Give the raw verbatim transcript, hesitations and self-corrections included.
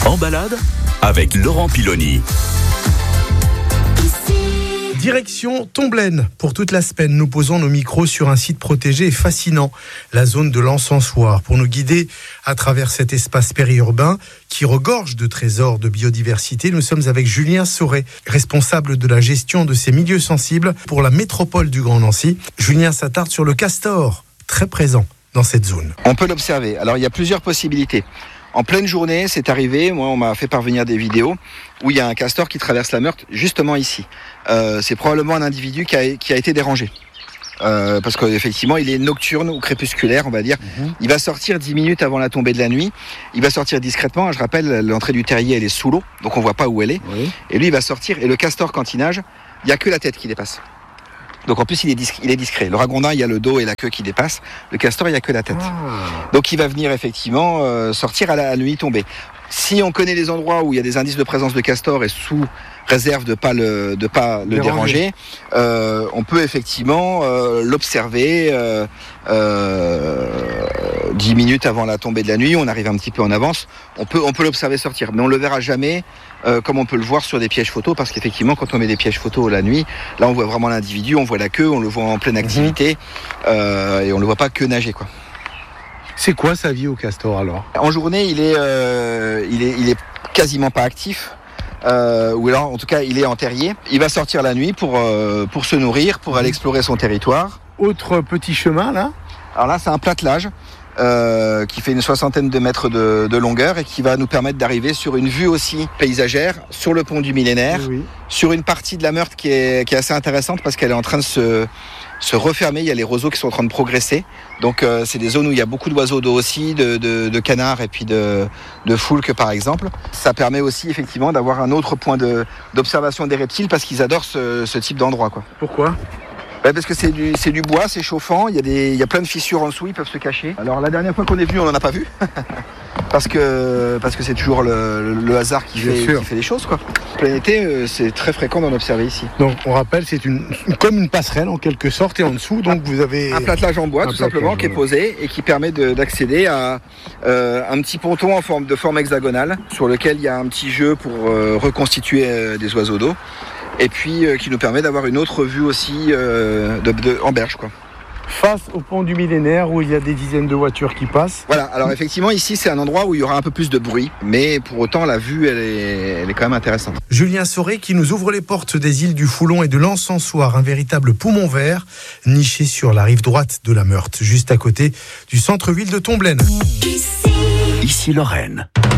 En balade avec Laurent Piloni. Direction Tomblaine. Pour toute la semaine, nous posons nos micros sur un site protégé et fascinant, la zone de l'Encensoir, pour nous guider à travers cet espace périurbain qui regorge de trésors de biodiversité. Nous sommes avec Julien Sauret, responsable de la gestion de ces milieux sensibles pour la métropole du Grand Nancy. Julien s'attarde sur le castor, très présent dans cette zone. On peut l'observer. Alors, il y a plusieurs possibilités. En pleine journée, c'est arrivé, moi on m'a fait parvenir des vidéos où il y a un castor qui traverse la Meurthe, justement ici. Euh, c'est probablement un individu qui a, qui a été dérangé. Euh, parce qu'effectivement, il est nocturne ou crépusculaire, on va dire. Mmh. Il va sortir dix minutes avant la tombée de la nuit. Il va sortir discrètement. Je rappelle, l'entrée du terrier, elle est sous l'eau, donc on voit pas où elle est. Oui. Et lui, il va sortir. Et le castor, quand il nage, il y a que la tête qui dépasse. Donc en plus il est, discret, il est discret. Le ragondin, il y a le dos et la queue qui dépassent. Le castor, il n'y a que la tête. Ah. Donc il va venir effectivement euh, sortir à la, à la nuit tombée. Si on connaît les endroits où il y a des indices de présence de castor et sous réserve de pas le de pas le déranger, euh, on peut effectivement euh, l'observer euh, euh, dix minutes avant la tombée de la nuit. On arrive un petit peu en avance. On peut on peut l'observer sortir, mais on le verra jamais euh, comme on peut le voir sur des pièges photos, parce qu'effectivement quand on met des pièges photos la nuit, là on voit vraiment l'individu, on voit la queue, on le voit en pleine activité mmh. euh, et on le voit pas que nager quoi. C'est quoi sa vie au castor alors ? En journée, il est, euh, il est, il est quasiment pas actif. Euh, ou alors, en tout cas, il est en terrier. Il va sortir la nuit pour euh, pour se nourrir, pour aller explorer son territoire. Autre petit chemin là ? Alors là, c'est un platelage euh, qui fait une soixantaine de mètres de, de longueur et qui va nous permettre d'arriver sur une vue aussi paysagère, sur le pont du Millénaire, oui. Sur une partie de la Meurthe qui est qui est assez intéressante parce qu'elle est en train de se se refermer. Il y a les roseaux qui sont en train de progresser. Donc euh, c'est des zones où il y a beaucoup d'oiseaux d'eau aussi, de, de, de canards et puis de, de foulques par exemple. Ça permet aussi effectivement d'avoir un autre point de, d'observation des reptiles parce qu'ils adorent ce, ce type d'endroit, quoi. Pourquoi ? Ben parce que c'est du, c'est du bois, c'est chauffant, il y, a des, il y a plein de fissures en dessous, ils peuvent se cacher. Alors la dernière fois qu'on est venu, on n'en a pas vu. parce, que, parce que c'est toujours le, le hasard qui fait, qui fait les choses, quoi. En plein été, c'est très fréquent d'en observer ici. Donc on rappelle, c'est une, comme une passerelle en quelque sorte, et en dessous, donc vous avez... Un platelage en bois, un tout simplement, qui est posé et qui permet de, d'accéder à euh, un petit ponton en forme, de forme hexagonale, sur lequel il y a un petit jeu pour euh, reconstituer euh, des oiseaux d'eau. Et puis euh, qui nous permet d'avoir une autre vue aussi euh, de, de, en berge, quoi. Face au pont du Millénaire où il y a des dizaines de voitures qui passent. Voilà, alors effectivement ici c'est un endroit où il y aura un peu plus de bruit, mais pour autant la vue elle est, elle est quand même intéressante. Julien Sauret qui nous ouvre les portes des îles du Foulon et de l'Encensoir, un véritable poumon vert niché sur la rive droite de la Meurthe, juste à côté du centre-ville de Tomblaine. Ici Lorraine.